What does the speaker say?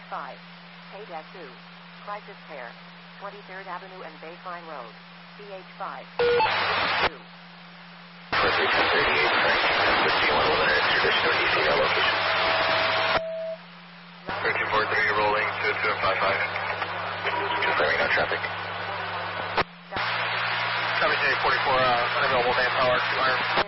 CH5. K-2. Crisis pair. 23rd Avenue and Baseline Road. CH5. 2. 1343 rolling to 255. Confirming no traffic. Copy J44, unavailable manpower, 200.